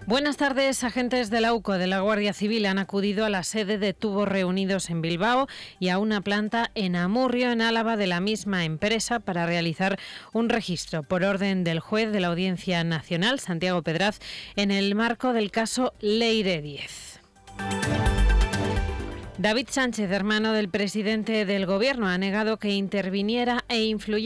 Buenas tardes. Agentes de la UCO de la Guardia Civil han acudido a la sede de Tubos Reunidos en Bilbao y a una planta en Amurrio, en Álava, de la misma empresa para realizar un registro por orden del juez de la Audiencia Nacional, Santiago Pedraz, en el marco del caso Leire 10. David Sánchez, hermano del presidente del Gobierno, ha negado que interviniera e influyera